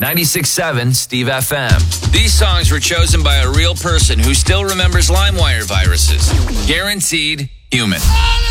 96.7 Steve FM. These songs were chosen by a real person who still remembers LimeWire viruses. Guaranteed human.